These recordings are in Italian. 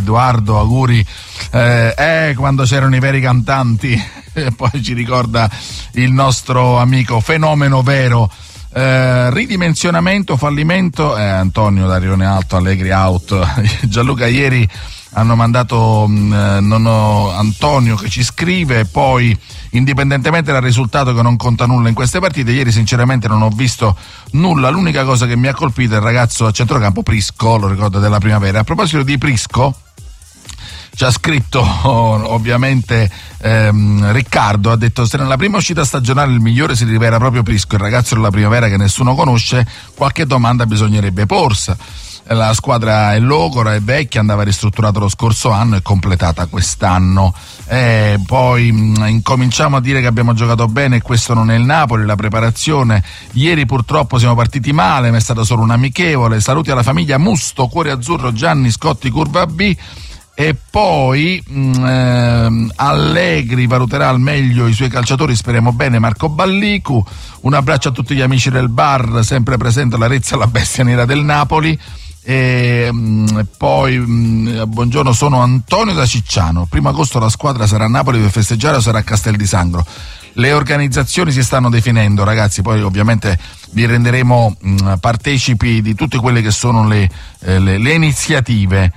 Edoardo, auguri, quando c'erano i veri cantanti. E poi ci ricorda il nostro amico Fenomeno Vero. Ridimensionamento, fallimento, Antonio da Rione Alto, Allegri out. Gianluca, ieri hanno mandato Antonio che ci scrive, poi indipendentemente dal risultato che non conta nulla in queste partite, ieri sinceramente non ho visto nulla, l'unica cosa che mi ha colpito è il ragazzo a centrocampo Prisco, lo ricordo della Primavera. A proposito di Prisco, ci ha scritto ovviamente Riccardo, ha detto: se nella prima uscita stagionale il migliore si rivela proprio Prisco, il ragazzo della Primavera che nessuno conosce, qualche domanda bisognerebbe porsi. La squadra è logora, è vecchia, andava ristrutturata lo scorso anno e completata quest'anno. Poi incominciamo a dire che abbiamo giocato bene e questo non è il Napoli, la preparazione. Ieri purtroppo siamo partiti male, ma è stato solo un amichevole. Saluti alla famiglia Musto, Cuore Azzurro, Gianni Scotti, Curva B. E poi Allegri valuterà al meglio i suoi calciatori, speriamo bene, Marco Ballicu. Un abbraccio a tutti gli amici del bar, sempre presente l'Arezzo, la bestia nera del Napoli. E poi buongiorno, sono Antonio da Cicciano. 1 agosto la squadra sarà a Napoli per festeggiare o sarà a Castel di Sangro? Le organizzazioni si stanno definendo, ragazzi, poi ovviamente vi renderemo partecipi di tutte quelle che sono le iniziative.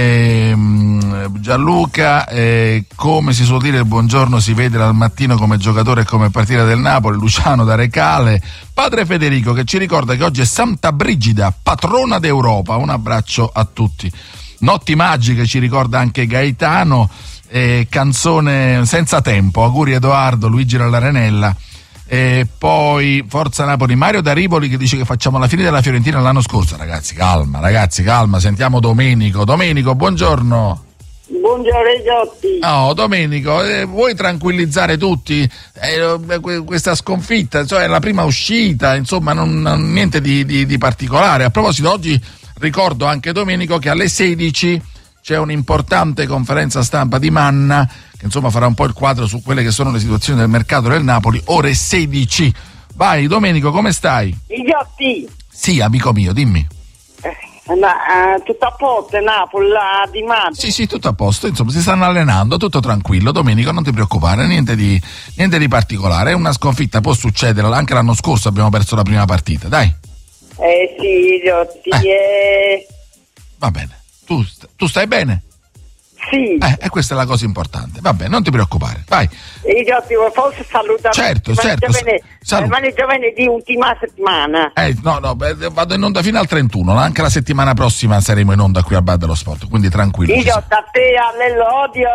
Gianluca, come si suol dire, il buongiorno si vede dal mattino come giocatore e come partita del Napoli. Luciano da Recale. Padre Federico che ci ricorda che oggi è Santa Brigida, patrona d'Europa. Un abbraccio a tutti. Notti magiche ci ricorda anche Gaetano. Canzone Senza Tempo, auguri Edoardo, Luigi dall'Arenella. E poi Forza Napoli, Mario da Rivoli che dice che facciamo la fine della Fiorentina l'anno scorso. Ragazzi, calma, sentiamo Domenico, buongiorno. Buongiorno Giotti. No, Domenico, vuoi tranquillizzare tutti? Questa sconfitta, cioè la prima uscita, insomma, non niente di particolare. A proposito, oggi ricordo anche Domenico che alle 16 c'è un'importante conferenza stampa di Manna che insomma farà un po' il quadro su quelle che sono le situazioni del mercato del Napoli, ore 16. Vai Domenico, come stai? Giotti. Sì, amico mio, dimmi. Tutto a posto, Napoli, di Maggio. Sì, tutto a posto, insomma si stanno allenando, tutto tranquillo. Domenico, non ti preoccupare, niente di particolare, è una sconfitta, può succedere, anche l'anno scorso abbiamo perso la prima partita, dai. Sì, Giotti, Va bene. Tu stai bene? Sì. E questa è la cosa importante. Va bene, non ti preoccupare. Vai. Giotti, forse salutare. Certo. Giovedì, ultima settimana. No, vado in onda fino al 31. Anche la settimana prossima saremo in onda qui al Bar dello Sport. Quindi tranquillo. Giotti, a te, all'odio.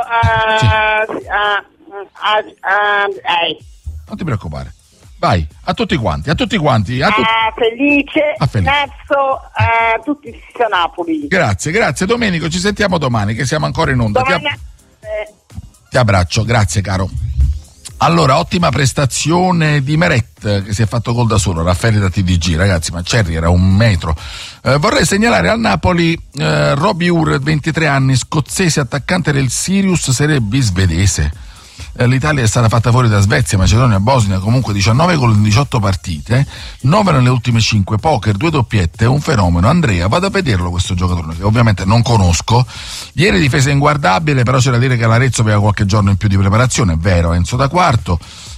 Non ti preoccupare. Vai, a tutti quanti. Felice, Nazzo, a tutti a Napoli. Grazie Domenico, ci sentiamo domani che siamo ancora in onda. Ti abbraccio, grazie caro. Allora, ottima prestazione di Meret che si è fatto gol da solo, Raffaele da TDG, ragazzi, ma Cerri era 1 metro. Vorrei segnalare al Napoli Robbie Ur, 23 anni, scozzese, attaccante del Sirius, Serie B svedese. L'Italia è stata fatta fuori da Svezia, Macedonia, Bosnia, comunque 19 gol in 18 partite, 9 nelle ultime 5, poker, 2 doppiette, un fenomeno. Andrea, vado a vederlo questo giocatore che ovviamente non conosco. Ieri difesa inguardabile, però c'è da dire che l'Arezzo aveva qualche giorno in più di preparazione, è vero, Enzo da quarto.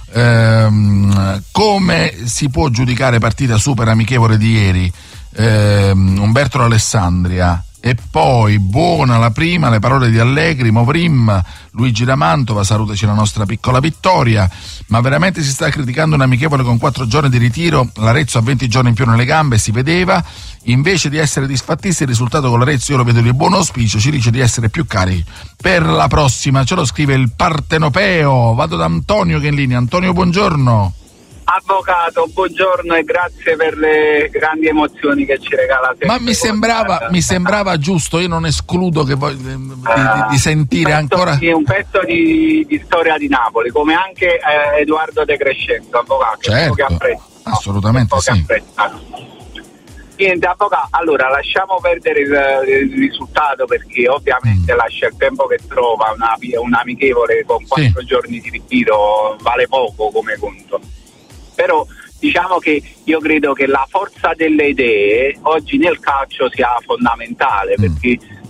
Come si può giudicare partita super amichevole di ieri? Umberto Alessandria. E poi buona la prima, le parole di Allegri, Movrim, Luigi da Mantova, salutaci la nostra piccola vittoria. Ma veramente si sta criticando un amichevole con 4 giorni di ritiro? L'Arezzo ha 20 giorni in più nelle gambe, si vedeva. Invece di essere disfattisti, il risultato con l'Arezzo io lo vedo di buon auspicio, ci dice di essere più carichi per la prossima. Ce lo scrive il Partenopeo. Vado da Antonio che è in linea. Antonio, buongiorno. Avvocato, buongiorno e grazie per le grandi emozioni che ci regala. Ma mi sembrava giusto, io non escludo che voi di sentire ancora un pezzo di storia di Napoli, come anche Edoardo De Crescenzo, avvocato. Certo, assolutamente sì. Niente, avvocato, allora lasciamo perdere il risultato perché ovviamente lascia il tempo che trova, un amichevole con 4 giorni di ritiro vale poco come conto. Però diciamo che io credo che la forza delle idee oggi nel calcio sia fondamentale, perché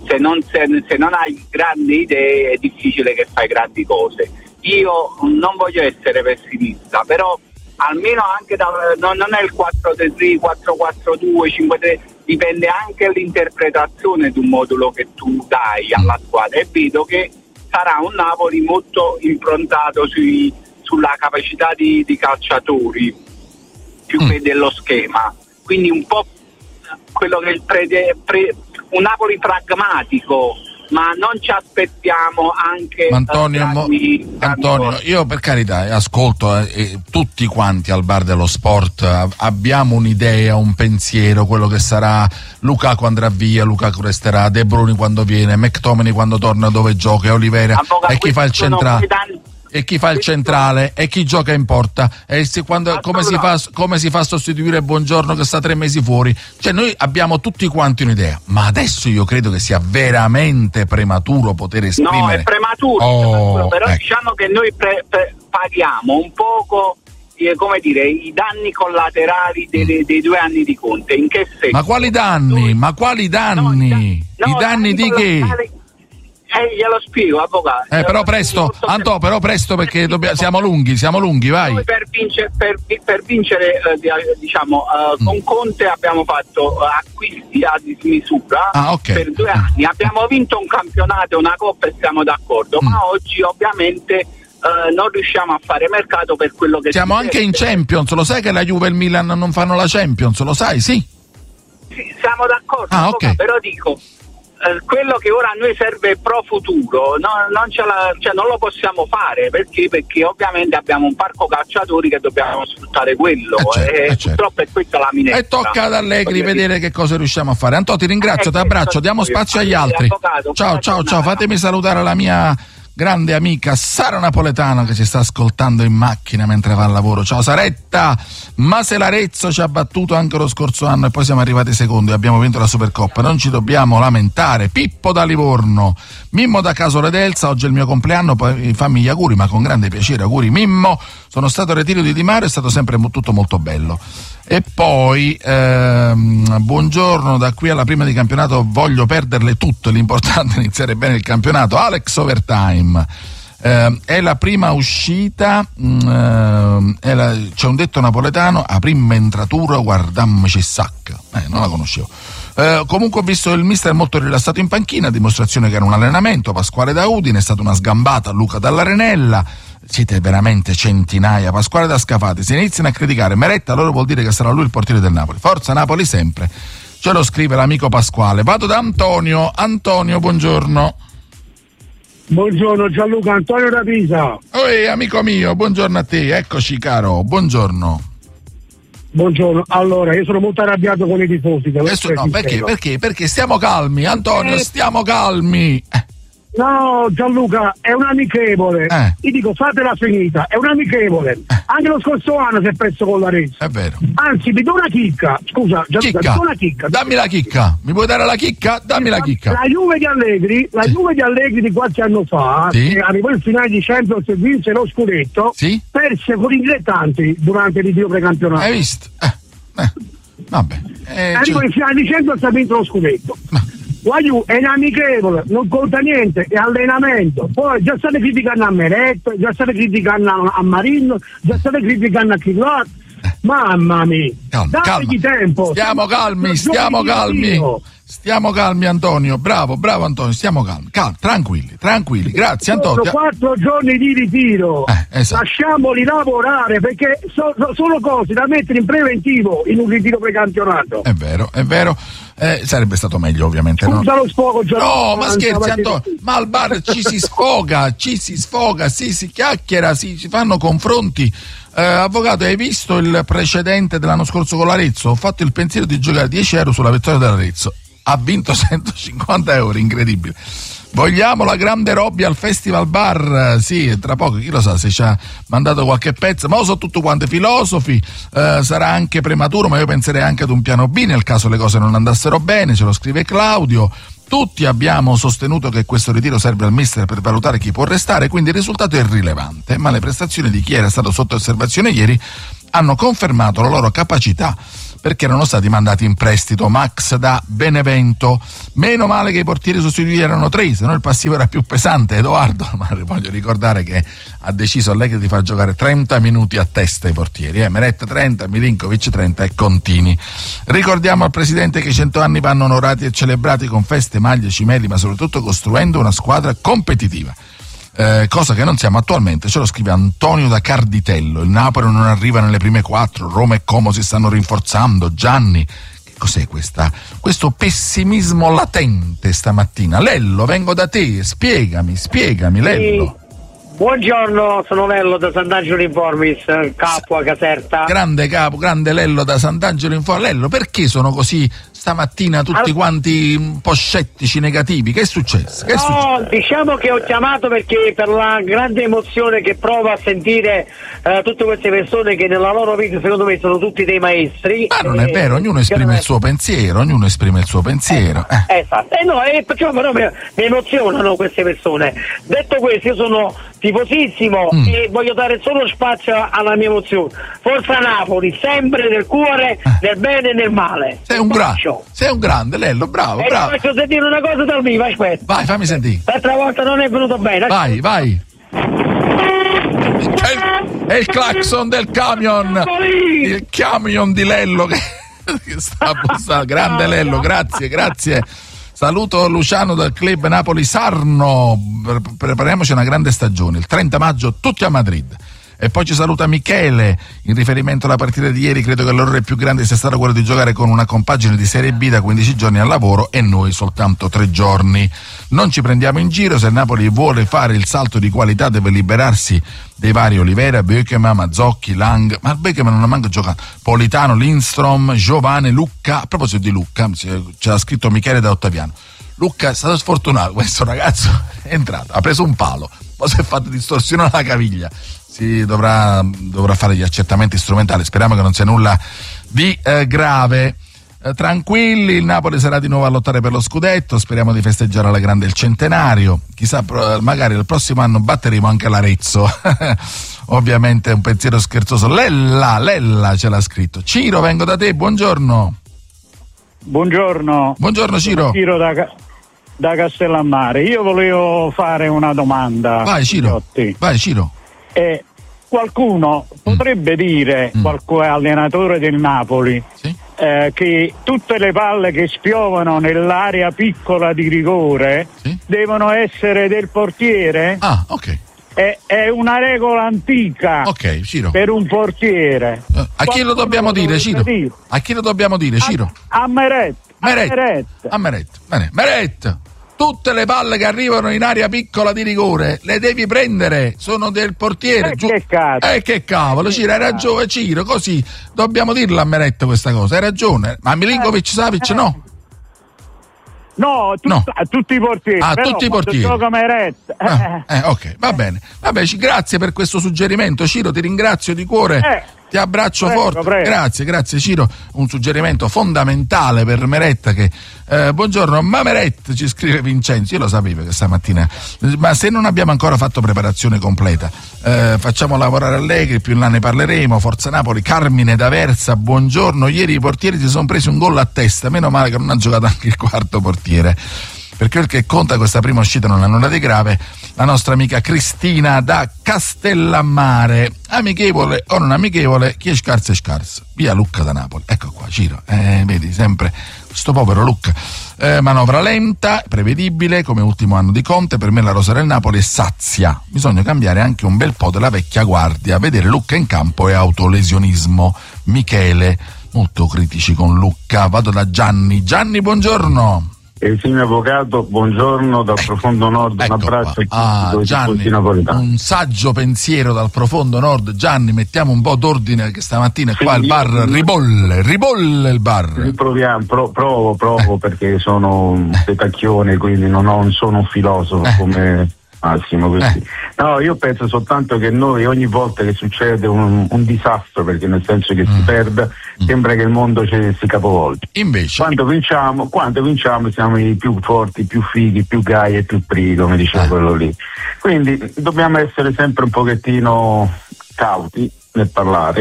se non hai grandi idee è difficile che fai grandi cose. Io non voglio essere pessimista, però almeno anche non è il 4-3-3, 4-4-2, 5-3, dipende anche l'interpretazione di un modulo che tu dai alla squadra, e vedo che sarà un Napoli molto improntato sulla capacità di calciatori più che dello schema, quindi un po' quello che un Napoli pragmatico, ma non ci aspettiamo anche Antonio, io per carità ascolto tutti quanti al bar dello sport abbiamo un'idea, un pensiero, quello che sarà. Lukaku andrà via, Lukaku resterà, De Bruyne quando viene, McTominay quando torna, dove gioca, Olivera, e chi fa il centrale e chi fa il centrale e chi gioca in porta, e come si fa a sostituire Buongiorno che sta 3 mesi fuori. Cioè noi abbiamo tutti quanti un'idea, ma adesso io credo che sia veramente prematuro poter esprimere. No, è prematuro, però ecco. Diciamo che noi paghiamo un poco come dire, i danni collaterali dei 2 anni di Conte. In che senso? Ma quali danni? I danni di che? Glielo spiego, avvocato. Però presto, Antò, perché siamo lunghi, vai. Noi per vincere con Conte abbiamo fatto acquisti a dismisura per 2 anni. Abbiamo vinto un campionato e una coppa e siamo d'accordo, ma oggi ovviamente non riusciamo a fare mercato per quello che siamo anche in Champions. Lo sai che la Juve e il Milan non fanno la Champions, lo sai? Sì, siamo d'accordo, okay. Però dico quello che ora a noi serve pro futuro non lo possiamo fare perché ovviamente abbiamo un parco calciatori che dobbiamo sfruttare quello, purtroppo è questa la minestra. E tocca ad Allegri vedere che cosa riusciamo a fare. Antò, ti ringrazio, ti abbraccio, diamo spazio agli altri. Ciao, fatemi salutare la mia grande amica Sara Napoletano che ci sta ascoltando in macchina mentre va al lavoro. Ciao Saretta, ma se l'Arezzo ci ha battuto anche lo scorso anno e poi siamo arrivati secondi e abbiamo vinto la Supercoppa, non ci dobbiamo lamentare. Pippo da Livorno, Mimmo da Casole d'Elsa, oggi è il mio compleanno, poi fammi gli auguri, ma con grande piacere, auguri Mimmo, sono stato al ritiro di Di Mario, è stato sempre tutto molto bello. E poi buongiorno, da qui alla prima di campionato voglio perderle tutte, l'importante è iniziare bene il campionato. Alex Overtime, è la prima uscita, c'è un detto napoletano, a prima entratura guardammoci sacca, non la conoscevo. Comunque ho visto il mister molto rilassato in panchina, dimostrazione che era un allenamento. Pasquale da Udine, è stata una sgambata. Luca dall'Arenella, siete veramente centinaia. Pasquale da Scafati, se iniziano a criticare Meretta allora vuol dire che sarà lui il portiere del Napoli. Forza Napoli sempre, ce lo scrive l'amico Pasquale. Vado da Antonio, buongiorno. Buongiorno Gianluca, Antonio da Pisa. Amico mio, buongiorno a te, eccoci caro, buongiorno. Buongiorno, allora io sono molto arrabbiato con i tifosi. Perché stiamo calmi, Antonio, stiamo calmi. No Gianluca, è un amichevole. Io dico fatela finita, è un amichevole. Anche lo scorso anno si è perso con l'Arezzo. È vero. Anzi, mi do una chicca. Scusa, Gianluca, mi do una chicca. Dammi la chicca. Mi puoi dare la chicca? Dammi la chicca. La Juve di Allegri di qualche anno fa, che arrivò in finale di Champions e vinse lo scudetto, perse con i dilettanti durante il ritiro precampionato. Hai visto? Vabbè. Arrivò in finale di Champions e ha vinto lo scudetto. La Juve è un amichevole, non conta niente, è allenamento. Poi già state criticando a Meret, già state criticando a Marino, già state criticando a Chilot. Mamma mia, dategli tempo. Stiamo calmi Antonio, bravo Antonio, stiamo calmi, tranquilli, grazie Antonio. Sono 4 giorni di ritiro, esatto. Lasciamoli lavorare perché sono cose da mettere in preventivo in un ritiro precampionato. È vero, sarebbe stato meglio ovviamente. Scusa lo sfogo Gianluca. No, ma scherzi Antonio, ma al bar ci si sfoga, si chiacchiera, si fanno confronti. Avvocato, hai visto il precedente dell'anno scorso con l'Arezzo? Ho fatto il pensiero di giocare 10 euro sulla vittoria dell'Arezzo, ha vinto 150 euro, incredibile. Vogliamo la grande Robbia al Festival Bar? Sì, tra poco, chi lo sa se ci ha mandato qualche pezzo, ma sono tutto quanti filosofi, sarà anche prematuro, ma io penserei anche ad un piano B nel caso le cose non andassero bene, ce lo scrive Claudio. Tutti abbiamo sostenuto che questo ritiro serve al mister per valutare chi può restare, quindi il risultato è irrilevante, ma le prestazioni di chi era stato sotto osservazione ieri hanno confermato la loro capacità perché erano stati mandati in prestito. Max da Benevento. Meno male che i portieri sostituiti erano 3, se no il passivo era più pesante. Edoardo, ma voglio ricordare che ha deciso Allegri di far giocare 30 minuti a testa i portieri, Meret 30, Milinkovic 30 e Contini. Ricordiamo al presidente che i 100 anni vanno onorati e celebrati con feste, maglie, cimeli, ma soprattutto costruendo una squadra competitiva. Cosa che non siamo attualmente, ce lo scrive Antonio da Carditello. Il Napoli non arriva nelle prime 4, Roma e Como si stanno rinforzando. Gianni, che cos'è questo pessimismo latente stamattina? Lello, vengo da te, spiegami Lello. Buongiorno, sono Lello da Sant'Angelo Informis, capo a Caserta. Grande capo, grande Lello da Sant'Angelo Informis. Lello, perché sono così stamattina tutti quanti un po' scettici, negativi? Che è successo? Diciamo che ho chiamato perché per la grande emozione che provo a sentire tutte queste persone che nella loro vita secondo me sono tutti dei maestri. Ma non è vero, ognuno esprime il suo pensiero, Esatto, perciò però mi emozionano queste persone. Detto questo, io sono tifosissimo e voglio dare solo spazio alla mia emozione. Forza Napoli, sempre nel cuore, nel bene e nel male. Sei un grande Lello, bravo. Faccio sentire una cosa dal vivo, aspetta. Vai, fammi sentire. L'altra volta non è venuto bene. Vai. È il clacson del camion. Il camion di Lello che sta bussando. Grande Lello, grazie. Saluto Luciano dal club Napoli Sarno. Prepariamoci una grande stagione. Il 30 maggio tutti a Madrid. E poi ci saluta Michele, in riferimento alla partita di ieri. Credo che l'errore più grande sia stato quello di giocare con una compagine di Serie B da 15 giorni al lavoro e noi soltanto 3 giorni. Non ci prendiamo in giro, se il Napoli vuole fare il salto di qualità deve liberarsi dei vari Olivera, Bökeman, Mazzocchi, Lang, ma Bökeman non ha manco giocato, Politano, Lindstrom, Giovane, Lucca. A proposito di Lucca, ce l'ha scritto Michele da Ottaviano. Lucca è stato sfortunato, questo ragazzo è entrato, ha preso un palo, poi si è fatto distorsione alla caviglia. Si dovrà fare gli accertamenti strumentali, speriamo che non sia nulla di grave. Tranquilli, il Napoli sarà di nuovo a lottare per lo scudetto, speriamo di festeggiare alla grande il centenario, chissà, magari il prossimo anno batteremo anche l'Arezzo. Ovviamente un pensiero scherzoso. Lella ce l'ha scritto. Ciro, vengo da te, buongiorno. Buongiorno Ciro. Ciro da Castellammare. Io volevo fare una domanda. Vai Ciro. Qualcuno potrebbe dire, qualche allenatore del Napoli, sì? Che tutte le palle che spiovano nell'area piccola di rigore, sì, devono essere del portiere? Ah, ok. È una regola antica, ok, Ciro, per un portiere. A chi lo dobbiamo dire, Ciro? A chi lo dobbiamo dire, Ciro? A Meret. Meret. Tutte le palle che arrivano in area piccola di rigore le devi prendere, sono del portiere. Che cavolo, Ciro, hai ragione, Ciro, così dobbiamo dirla a Meret questa cosa, hai ragione. Ma Milinkovic, Savic no? No, tutti i portieri. Tutti i portieri. Gioca Meret. Ok, va bene. Vabbè, grazie per questo suggerimento, Ciro, ti ringrazio di cuore. Ti abbraccio forte. Prego. Grazie Ciro, un suggerimento fondamentale per Meret che buongiorno, ma Meret, ci scrive Vincenzo, io lo sapevo che stamattina, ma se non abbiamo ancora fatto preparazione completa, facciamo lavorare Allegri, più in là ne parleremo. Forza Napoli. Carmine d'Aversa, buongiorno, ieri i portieri si sono presi un gol a testa, meno male che non ha giocato anche il quarto portiere. Per quel che conta questa prima uscita non ha nulla di grave. La nostra amica Cristina da Castellammare, amichevole o non amichevole, chi è scarso è scarso. Via Lucca da Napoli, ecco qua Ciro, vedi sempre questo povero Lucca. Manovra lenta, prevedibile come ultimo anno di Conte. Per me la rosa del Napoli è sazia, bisogna cambiare anche un bel po' della vecchia guardia. Vedere Lucca in campo è autolesionismo. Michele, molto critici con Lucca. Vado da Gianni, buongiorno. Signor avvocato, buongiorno dal profondo nord, ecco, un abbraccio a tutti. Gianni, un saggio pensiero dal profondo nord. Gianni, mettiamo un po' d'ordine che stamattina qua il bar ribolle il bar. Provo perché sono un setacchione, quindi non sono un filosofo come Massimo, no, io penso soltanto che noi ogni volta che succede un disastro, perché nel senso che si perde, sembra che il mondo si capovolge. Invece quando vinciamo siamo i più forti, più fighi, più gai e più pri, come diceva quello lì. Quindi dobbiamo essere sempre un pochettino cauti nel parlare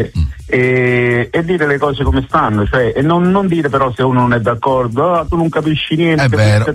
e dire le cose come stanno, cioè, e non dire però se uno non è d'accordo, tu non capisci niente, è vero.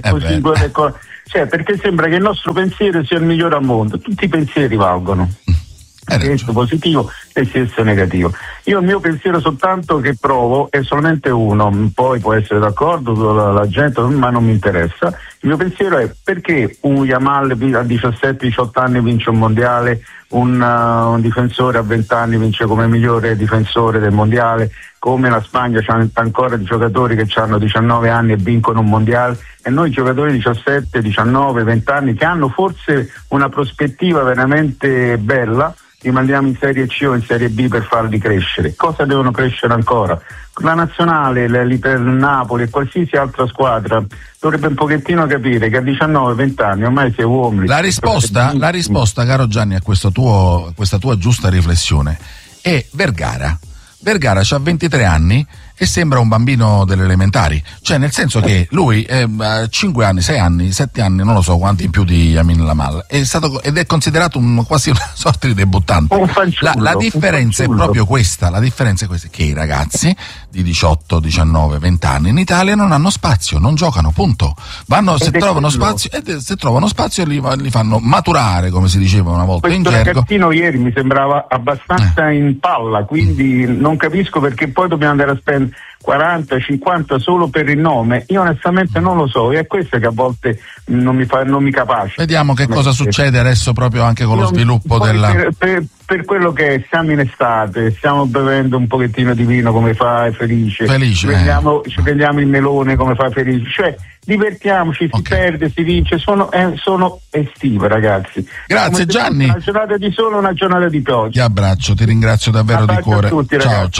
Cioè, perché sembra che il nostro pensiero sia il migliore al mondo, tutti i pensieri valgono. Stesso positivo e stesso negativo. Io il mio pensiero soltanto che provo è solamente uno, poi può essere d'accordo la gente, ma non mi interessa. Il mio pensiero è: perché un Yamal a 17-18 anni vince un mondiale, un difensore a 20 anni vince come migliore difensore del mondiale, come la Spagna c'ha ancora giocatori che hanno 19 anni e vincono un mondiale, e noi giocatori 17, 19, 20 anni che hanno forse una prospettiva veramente bella, li mandiamo in Serie C o in Serie B per farli crescere. Cosa devono crescere ancora? La nazionale, l'Inter, Napoli e qualsiasi altra squadra dovrebbe un pochettino capire che a 19-20 anni ormai si è uomini. La risposta, caro Gianni, a questa tua giusta riflessione è Vergara. Vergara c'ha 23 anni e sembra un bambino delle elementari, cioè nel senso che lui 5 anni, 6 anni, 7 anni, non lo so quanti in più di Yamin Lamal, ed è considerato quasi una sorta di debuttante. La differenza è proprio questa, che i ragazzi di 18, 19, 20 anni in Italia non hanno spazio, non giocano, punto. Se trovano spazio li fanno maturare, come si diceva una volta in gergo. Ragazzino ieri mi sembrava abbastanza in palla, quindi non capisco perché poi dobbiamo andare a spendere 40, 50 solo per il nome. Io onestamente non lo so, e è questo che a volte non mi capace. Vediamo che cosa succede adesso proprio anche con lo sviluppo della... Per quello che siamo in estate, stiamo bevendo un pochettino di vino come fa Felice. Ci prendiamo il melone come fa Felice, cioè divertiamoci, si perde, si vince, sono estive, ragazzi. Grazie Gianni. Una giornata di sole, una giornata di pioggia. Ti abbraccio, ti ringrazio davvero di cuore. Tutti,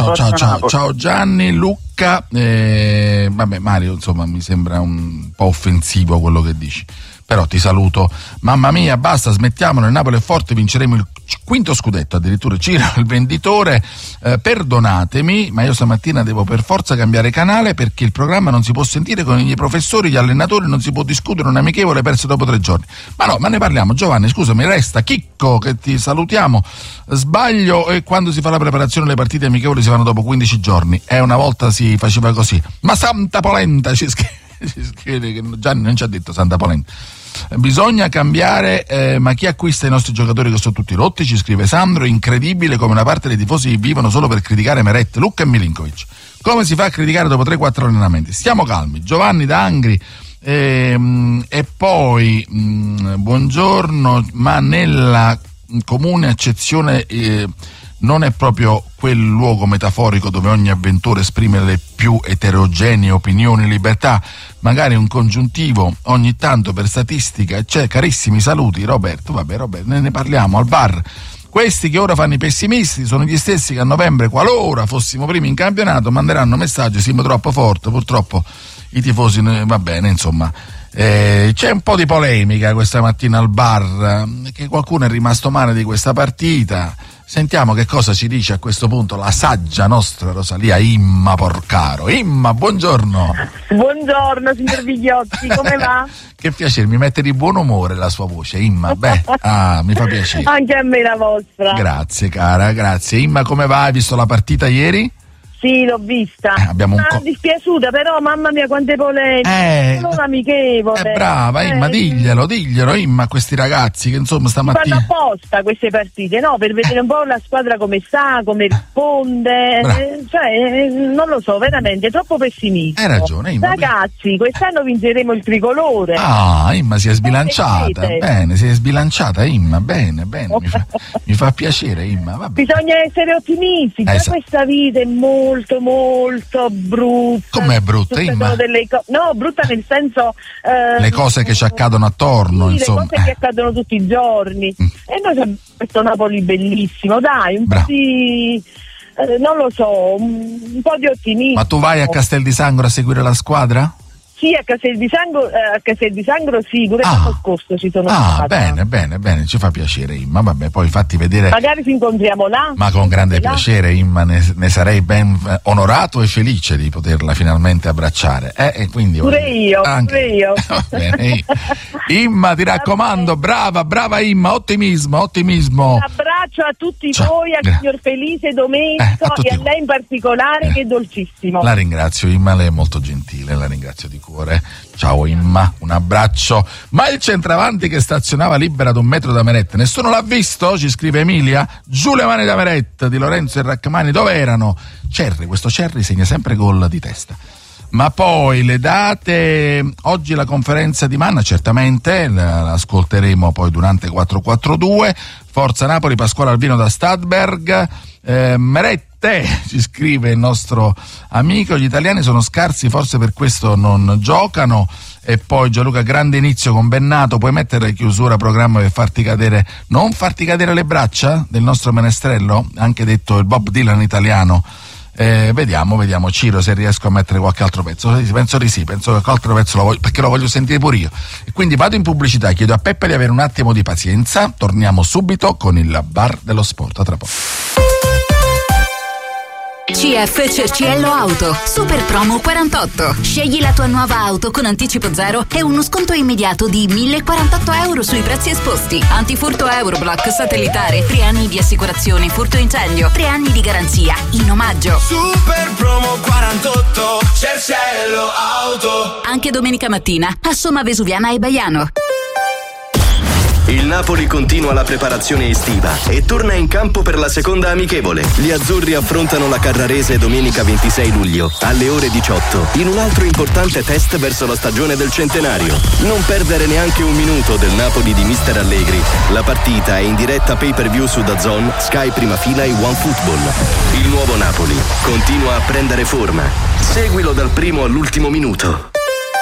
ciao Gianni, Luca. Vabbè, Mario, insomma, mi sembra un po' offensivo quello che dici. Però ti saluto. Mamma mia, basta, smettiamolo, il Napoli è forte, vinceremo il quinto scudetto, addirittura Ciro, il venditore. Perdonatemi, ma io stamattina devo per forza cambiare canale perché il programma non si può sentire con i professori, gli allenatori, non si può discutere, un amichevole perso dopo 3 giorni. Ma no, ma ne parliamo. Giovanni, scusami, resta Chicco, che ti salutiamo. Sbaglio, e quando si fa la preparazione le partite amichevoli si fanno dopo 15 giorni. Una volta si faceva così. Ma Santa Polenta ci scrive che Gianni non ci ha detto Santa Polenta. Bisogna cambiare, ma chi acquista i nostri giocatori che sono tutti rotti? Ci scrive Sandro. Incredibile come una parte dei tifosi vivono solo per criticare Meret, Lucca e Milinkovic. Come si fa a criticare dopo 3-4 allenamenti? Stiamo calmi. Giovanni da Angri. E poi buongiorno, ma nella comune accezione non è proprio quel luogo metaforico dove ogni avventore esprime le più eterogenee opinioni e libertà, magari un congiuntivo ogni tanto per statistica, cioè, carissimi saluti Roberto. Vabbè Roberto, ne parliamo al bar. Questi che ora fanno i pessimisti sono gli stessi che a novembre, qualora fossimo primi in campionato, manderanno messaggi: siamo troppo forti. Purtroppo i tifosi, va bene, insomma. C'è un po' di polemica questa mattina al bar, che qualcuno è rimasto male di questa partita. Sentiamo che cosa ci dice a questo punto la saggia nostra Rosalia Imma Porcaro. Imma, buongiorno. Buongiorno signor Vigliotti, come va? Che piacere, mi mette di buon umore la sua voce, Imma. Mi fa piacere. Anche a me la vostra. Grazie cara, grazie. Imma, come va? Hai visto la partita ieri? Sì, l'ho vista. Dispiaciuta, però mamma mia quante polemiche. Non amichevole. Brava Imma, diglielo Imma, a questi ragazzi che insomma stamattina fanno apposta queste partite, no? Per vedere un po' la squadra come sta, come risponde. Non lo so, veramente è troppo pessimista. Hai ragione Imma. Ragazzi, quest'anno vinceremo il tricolore. Imma si è sbilanciata. Bene, si è sbilanciata Imma, bene. Mi fa piacere Imma. Vabbè. Bisogna essere ottimisti, questa vita è molto brutta. Com'è brutta? No, brutta nel senso le cose che ci accadono attorno, sì, insomma. Le cose che accadono tutti i giorni. E noi abbiamo questo Napoli bellissimo, dai, un po' di non lo so, un po' di ottimismo. Ma tu vai a Castel di Sangro a seguire la squadra? Sì, a Castel di Sangro sì, pure l'anno scorso ci sono stata. Bene, ci fa piacere Imma, vabbè, poi fatti vedere. Magari ci incontriamo là. Ma con grande piacere Imma, ne sarei ben onorato e felice di poterla finalmente abbracciare. E quindi pure io. Bene. Imma, ti raccomando, brava Imma, ottimismo. Un abbraccio a tutti voi, al signor Felice Domenico e a lei in particolare, che è dolcissimo. La ringrazio Imma, lei è molto gentile, la ringrazio di cuore. Ciao Imma, un abbraccio. Ma il centravanti che stazionava libera ad 1 metro da Meret, nessuno l'ha visto? Ci scrive Emilia. Giù le mani da Meret, di Lorenzo e Rachmani, dove erano? Cerri, questo Cerri segna sempre gol di testa. Ma poi le date, oggi la conferenza di Manna, certamente l'ascolteremo poi durante 442, Forza Napoli, Pasquale Alvino da Stadberg, Merette, ci scrive il nostro amico, gli italiani sono scarsi, forse per questo non giocano. E poi Gianluca, grande inizio con Bennato, puoi mettere chiusura programma per farti cadere, non farti cadere le braccia del nostro menestrello, anche detto il Bob Dylan italiano. Vediamo Ciro se riesco a mettere qualche altro pezzo. Penso di sì, penso che qualche altro pezzo lo voglio, perché lo voglio sentire pure io. E quindi vado in pubblicità, chiedo a Peppe di avere un attimo di pazienza, torniamo subito con il bar dello sport, a tra poco. CF Cerciello Auto, super promo 48. Scegli la tua nuova auto con anticipo zero e uno sconto immediato di 1.048 euro sui prezzi esposti. Antifurto Euroblock satellitare, 3 anni di assicurazione furto incendio, 3 anni di garanzia in omaggio. Super promo 48, Cerciello Auto. Anche domenica mattina a Somma Vesuviana e Baiano. Il Napoli continua la preparazione estiva e torna in campo per la seconda amichevole. Gli azzurri affrontano la Carrarese domenica 26 luglio alle ore 18 in un altro importante test verso la stagione del centenario. Non perdere neanche un minuto del Napoli di Mister Allegri. La partita è in diretta pay-per-view su DAZN, Sky Prima Fila e OneFootball. Il nuovo Napoli continua a prendere forma. Seguilo dal primo all'ultimo minuto.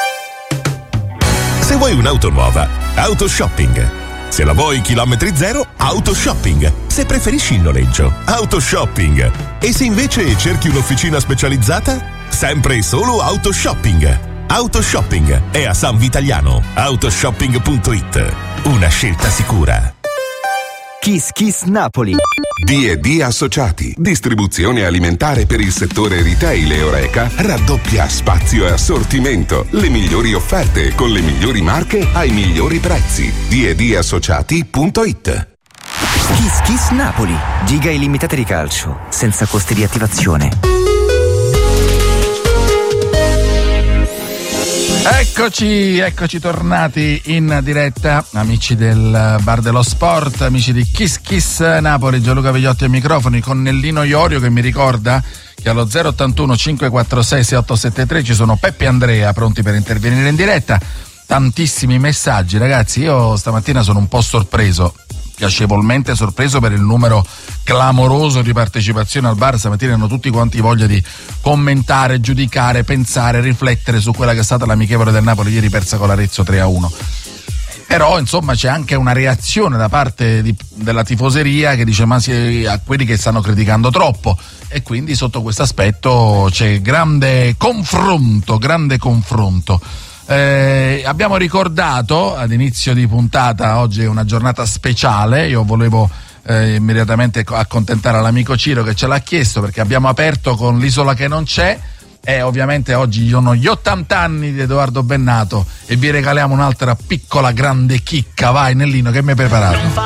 Se vuoi un'auto nuova, Autoshopping. Se la vuoi chilometri zero, Autoshopping. Se preferisci il noleggio, Autoshopping. E se invece cerchi un'officina specializzata, sempre e solo Autoshopping. Autoshopping è a San Vitaliano. Autoshopping.it. Una scelta sicura. Kiss Kiss Napoli. D&D Associati, distribuzione alimentare per il settore retail e Horeca, raddoppia spazio e assortimento, le migliori offerte con le migliori marche ai migliori prezzi. D&Dassociati.it. Kiss Kiss Napoli, giga illimitate di calcio, senza costi di attivazione. Eccoci tornati in diretta, amici del Bar dello Sport, amici di Kiss Kiss Napoli, Gianluca Vigliotti ai microfoni, con Nellino Iorio che mi ricorda che allo 081 546 6873 ci sono Peppe e Andrea pronti per intervenire in diretta. Tantissimi messaggi, ragazzi, io stamattina sono un po' sorpreso, piacevolmente sorpreso per il numero clamoroso di partecipazione al bar. Stamattina hanno tutti quanti voglia di commentare, giudicare, pensare, riflettere su quella che è stata l'amichevole del Napoli ieri persa con l'Arezzo 3-1. Però insomma c'è anche una reazione da parte della tifoseria che dice ma a quelli che stanno criticando troppo, e quindi sotto questo aspetto c'è grande confronto. Abbiamo ricordato ad inizio di puntata, oggi è una giornata speciale, io volevo immediatamente accontentare l'amico Ciro che ce l'ha chiesto, perché abbiamo aperto con l'Isola che non c'è e ovviamente oggi sono gli 80 anni di Edoardo Bennato e vi regaliamo un'altra piccola grande chicca. Vai Nellino, che mi hai preparato?